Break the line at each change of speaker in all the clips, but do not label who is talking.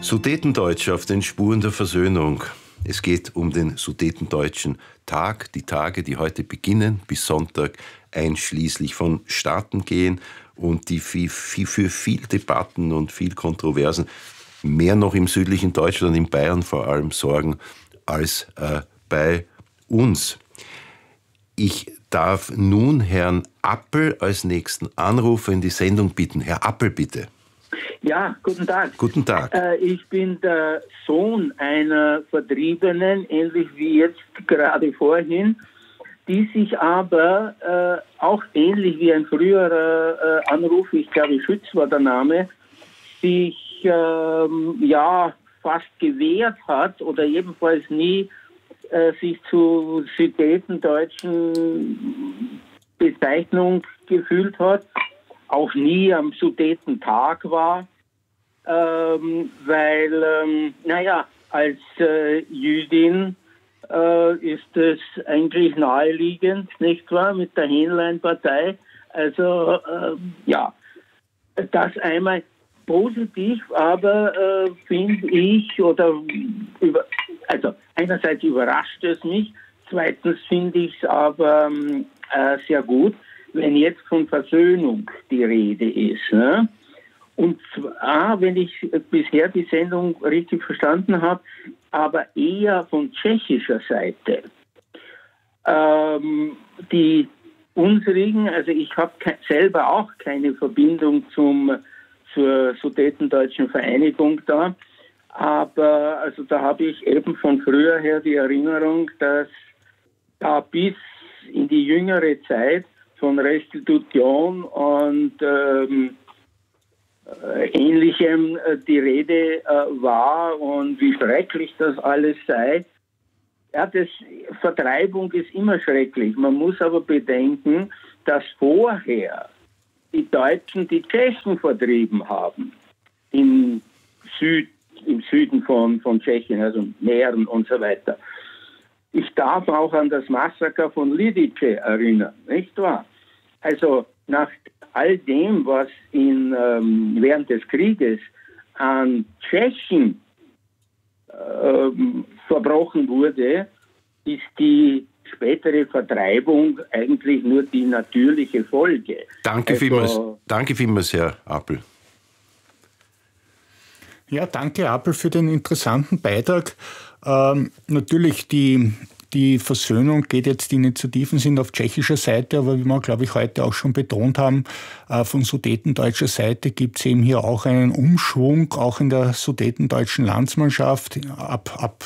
Sudetendeutsche auf den Spuren der Versöhnung. Es geht um den Sudetendeutschen Tag, die Tage, die heute beginnen, bis Sonntag einschließlich vonstatten gehen und die für viel Debatten und viel Kontroversen mehr noch im südlichen Deutschland, in Bayern vor allem, sorgen als bei uns. Ich darf nun Herrn Appel als nächsten Anrufer in die Sendung bitten. Herr Appel, bitte.
Ja, guten Tag.
Guten Tag.
Ich bin der Sohn einer Vertriebenen, ähnlich wie jetzt gerade vorhin, die sich aber auch ähnlich wie ein früherer Anruf, ich glaube Schütz war der Name, sich fast gewehrt hat oder jedenfalls nie sich zu sudetendeutschen Bezeichnung gefühlt hat, auch nie am Sudetentag war, weil, als Jüdin ist es eigentlich naheliegend, nicht wahr, mit der Hähnlein-Partei. Also, das einmal positiv, aber finde ich, einerseits überrascht es mich, zweitens finde ich es aber sehr gut, wenn jetzt von Versöhnung die Rede ist. Ne? Und zwar, wenn ich bisher die Sendung richtig verstanden habe, aber eher von tschechischer Seite. Die unsrigen, also ich habe selber auch keine Verbindung zur Sudetendeutschen Vereinigung da, aber also da habe ich eben von früher her die Erinnerung, dass da bis in die jüngere Zeit von Restitution und Ähnlichem die Rede war und wie schrecklich das alles sei. Ja, Vertreibung ist immer schrecklich. Man muss aber bedenken, dass vorher die Deutschen die Tschechen vertrieben haben. Im Süden von Tschechien, also Mähren und so weiter. Ich darf auch an das Massaker von Lidice erinnern, nicht wahr? Also nach all dem, was während des Krieges an Tschechen verbrochen wurde, ist die spätere Vertreibung eigentlich nur die natürliche Folge.
Danke vielmals, Herr Appel.
Ja, danke Appel für den interessanten Beitrag. Natürlich die Versöhnung geht jetzt, die Initiativen sind auf tschechischer Seite, aber wie wir, glaube ich, heute auch schon betont haben, von sudetendeutscher Seite gibt es eben hier auch einen Umschwung, auch in der sudetendeutschen Landsmannschaft ab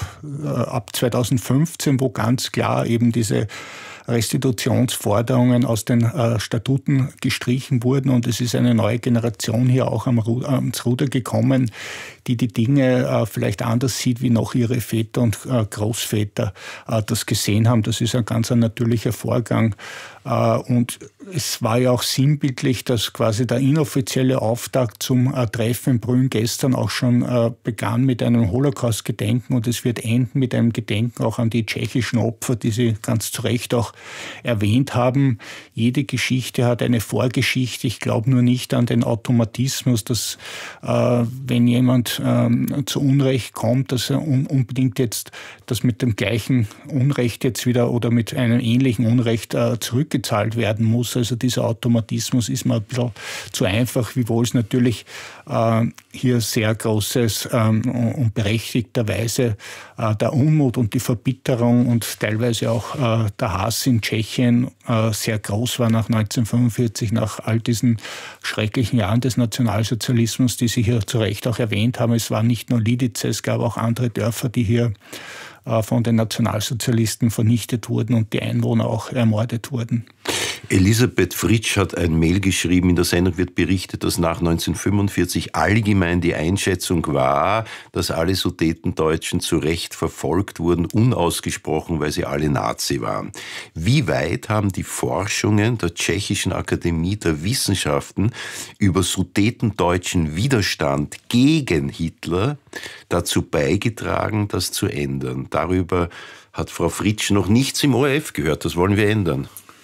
2015, wo ganz klar eben diese Restitutionsforderungen aus den Statuten gestrichen wurden und es ist eine neue Generation hier auch ans Ruder gekommen, die Dinge vielleicht anders sieht, wie noch ihre Väter und Großväter das gesehen haben. Das ist ein ganz natürlicher Vorgang. Und es war ja auch sinnbildlich, dass quasi der inoffizielle Auftakt zum Treffen in Brünn gestern auch schon begann mit einem Holocaust-Gedenken und es wird enden mit einem Gedenken auch an die tschechischen Opfer, die Sie ganz zu Recht auch erwähnt haben. Jede Geschichte hat eine Vorgeschichte. Ich glaube nur nicht an den Automatismus, dass wenn jemand zu Unrecht kommt, dass er unbedingt jetzt das mit dem gleichen Unrecht jetzt wieder oder mit einem ähnlichen Unrecht zurückgezahlt werden muss. Also dieser Automatismus ist mir ein bisschen zu einfach, wiewohl es natürlich hier sehr großes und berechtigterweise der Unmut und die Verbitterung und teilweise auch der Hass in Tschechien sehr groß war nach 1945, nach all diesen schrecklichen Jahren des Nationalsozialismus, die Sie hier zu Recht auch erwähnt haben. Es war nicht nur Lidice, es gab auch andere Dörfer, die hier von den Nationalsozialisten vernichtet wurden und die Einwohner auch ermordet wurden.
Elisabeth Fritsch hat ein Mail geschrieben, in der Sendung wird berichtet, dass nach 1945 allgemein die Einschätzung war, dass alle Sudetendeutschen zu Recht verfolgt wurden, unausgesprochen, weil sie alle Nazi waren. Wie weit haben die Forschungen der Tschechischen Akademie der Wissenschaften über sudetendeutschen Widerstand gegen Hitler dazu beigetragen, das zu ändern? Darüber hat Frau Fritsch noch nichts im ORF gehört, das wollen wir ändern.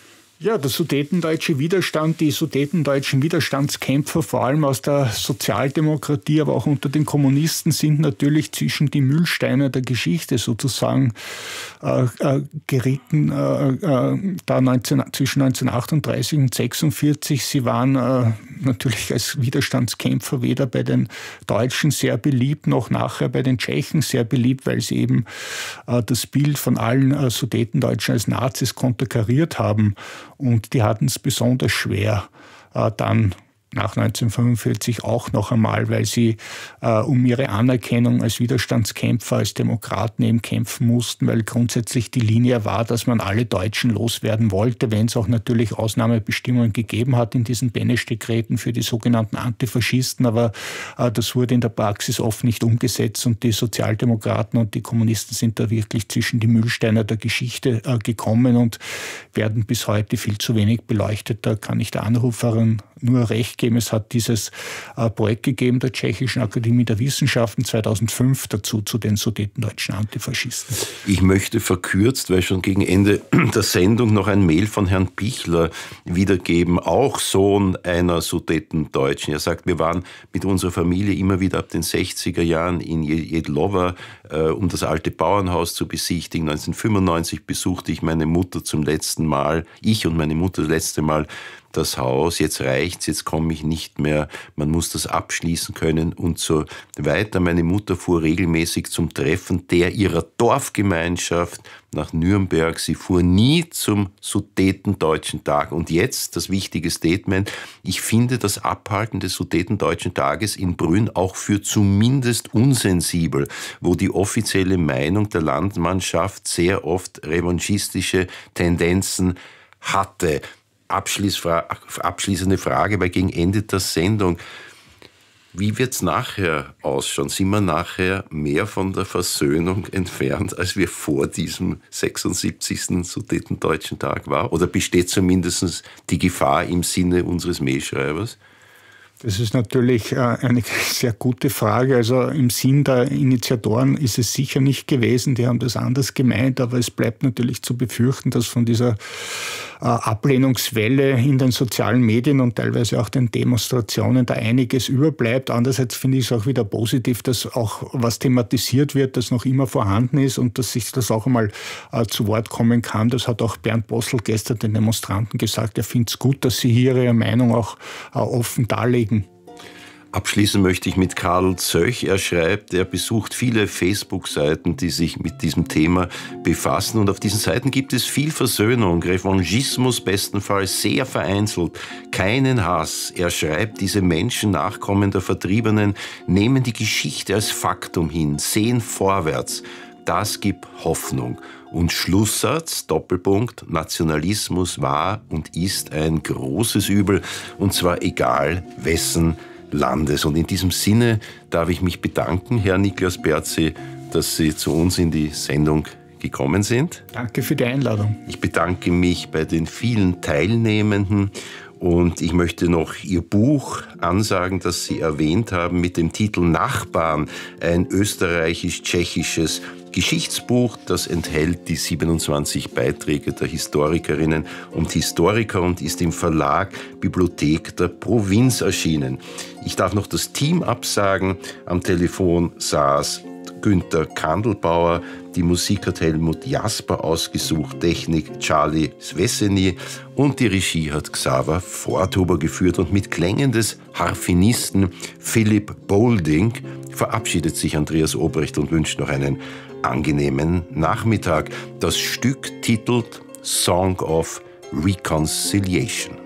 Ja, der sudetendeutsche Widerstand, die sudetendeutschen Widerstandskämpfer, vor allem aus der Sozialdemokratie, aber auch unter den Kommunisten, sind natürlich zwischen die Mühlsteine der Geschichte sozusagen geritten, zwischen 1938 und 1946. Sie waren natürlich als Widerstandskämpfer weder bei den Deutschen sehr beliebt, noch nachher bei den Tschechen sehr beliebt, weil sie eben das Bild von allen Sudetendeutschen als Nazis konterkariert haben. Und die hatten es besonders schwer, dann nach 1945 auch noch einmal, weil sie um ihre Anerkennung als Widerstandskämpfer, als Demokraten eben kämpfen mussten, weil grundsätzlich die Linie war, dass man alle Deutschen loswerden wollte, wenn es auch natürlich Ausnahmebestimmungen gegeben hat in diesen Beneš-Dekreten für die sogenannten Antifaschisten, aber das wurde in der Praxis oft nicht umgesetzt und die Sozialdemokraten und die Kommunisten sind da wirklich zwischen die Mühlsteine der Geschichte gekommen und werden bis heute viel zu wenig beleuchtet. Da kann ich der Anruferin nur recht geben. Es hat dieses Projekt gegeben der Tschechischen Akademie der Wissenschaften 2005 dazu zu den sudetendeutschen Antifaschisten.
Ich möchte verkürzt, weil schon gegen Ende der Sendung noch ein Mail von Herrn Pichler wiedergeben, auch Sohn einer Sudetendeutschen. Er sagt, wir waren mit unserer Familie immer wieder ab den 60er Jahren in Jedlowa, um das alte Bauernhaus zu besichtigen. 1995 besuchte ich meine Mutter zum letzten Mal, ich und meine Mutter das letzte Mal das Haus, jetzt reicht's, jetzt komme ich nicht mehr, man muss das abschließen können und so weiter. Meine Mutter fuhr regelmäßig zum Treffen ihrer Dorfgemeinschaft nach Nürnberg. Sie fuhr nie zum Sudetendeutschen Tag. Und jetzt das wichtige Statement: Ich finde das Abhalten des Sudetendeutschen Tages in Brünn auch für zumindest unsensibel, wo die offizielle Meinung der Landsmannschaft sehr oft revanchistische Tendenzen hatte. Abschließende Frage, weil gegen Ende der Sendung, wie wird es nachher ausschauen? Sind wir nachher mehr von der Versöhnung entfernt, als wir vor diesem 76. Sudetendeutschen Tag waren? Oder besteht zumindest die Gefahr im Sinne unseres Mailschreibers?
Das ist natürlich eine sehr gute Frage. Also im Sinn der Initiatoren ist es sicher nicht gewesen. Die haben das anders gemeint, aber es bleibt natürlich zu befürchten, dass von dieser Ablehnungswelle in den sozialen Medien und teilweise auch den Demonstrationen da einiges überbleibt. Andererseits finde ich es auch wieder positiv, dass auch was thematisiert wird, das noch immer vorhanden ist und dass sich das auch einmal zu Wort kommen kann. Das hat auch Bernd Bossel gestern den Demonstranten gesagt. Er findet es gut, dass sie hier ihre Meinung auch offen darlegen.
Abschließen möchte ich mit Karl Zöch. Er schreibt, er besucht viele Facebook-Seiten, die sich mit diesem Thema befassen. Und auf diesen Seiten gibt es viel Versöhnung, Revanchismus bestenfalls sehr vereinzelt, keinen Hass. Er schreibt, diese Menschen, Nachkommen der Vertriebenen, nehmen die Geschichte als Faktum hin, sehen vorwärts. Das gibt Hoffnung. Und Schlusssatz, Doppelpunkt, Nationalismus war und ist ein großes Übel, und zwar egal wessen Landes. Und in diesem Sinne darf ich mich bedanken, Herr Niklas Bertschi, dass Sie zu uns in die Sendung gekommen sind.
Danke für die Einladung.
Ich bedanke mich bei den vielen Teilnehmenden und ich möchte noch Ihr Buch ansagen, das Sie erwähnt haben, mit dem Titel Nachbarn, ein österreichisch-tschechisches Geschichtsbuch, das enthält die 27 Beiträge der Historikerinnen und Historiker und ist im Verlag Bibliothek der Provinz erschienen. Ich darf noch das Team absagen. Am Telefon saß Günther Kandelbauer, die Musik hat Helmut Jasper ausgesucht, Technik Charlie Sveseny und die Regie hat Xaver Forthuber geführt. Und mit Klängen des Harfenisten Philipp Bolding verabschiedet sich Andreas Obrecht und wünscht noch einen angenehmen Nachmittag. Das Stück titelt Song of Reconciliation.